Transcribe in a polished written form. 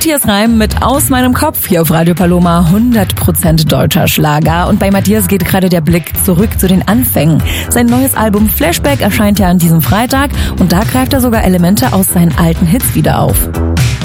Matthias Reim mit Aus meinem Kopf hier auf Radio Paloma, 100% deutscher Schlager. Und bei Matthias geht gerade der Blick zurück zu den Anfängen. Sein neues Album Flashback erscheint ja an diesem Freitag und da greift er sogar Elemente aus seinen alten Hits wieder auf.